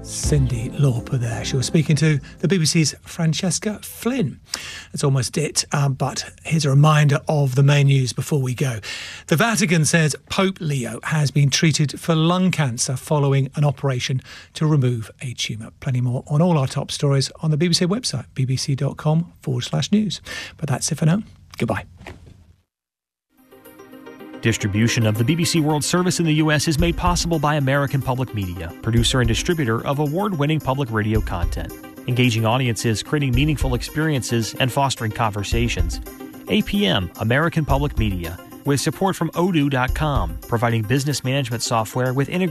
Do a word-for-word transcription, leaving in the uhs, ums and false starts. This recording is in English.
Cyndi Lauper there. She was speaking to the B B C's Francesca Flynn. That's almost it, um, but here's a reminder of the main news before we go. The Vatican says Pope Leo has been treated for lung cancer following an operation to remove a tumour. Plenty more on all our top stories on the B B C website, bbc.com forward slash news. But that's it for now. Goodbye. Distribution of the B B C World Service in the U S is made possible by American Public Media, producer and distributor of award-winning public radio content, engaging audiences, creating meaningful experiences, and fostering conversations. A P M, American Public Media, with support from odoo dot com, providing business management software with integrated